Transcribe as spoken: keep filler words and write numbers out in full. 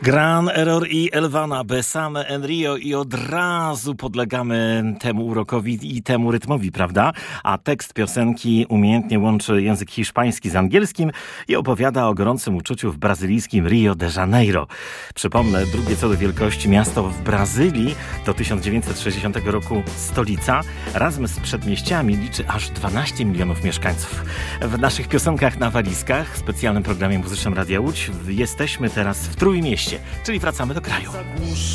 Gran Error i Elvana Besame en Rio i od razu podlegamy temu urokowi i temu rytmowi, prawda? A tekst piosenki umiejętnie łączy język hiszpański z angielskim i opowiada o gorącym uczuciu w brazylijskim Rio de Janeiro. Przypomnę, drugie co do wielkości miasto w Brazylii, do tysiąc dziewięćset sześćdziesiątego roku stolica, razem z przedmieściami liczy aż dwanaście milionów mieszkańców. W naszych piosenkach na walizkach, w specjalnym programie muzycznym Radia Łódź, jesteśmy teraz w Trójmieście, czyli wracamy do kraju.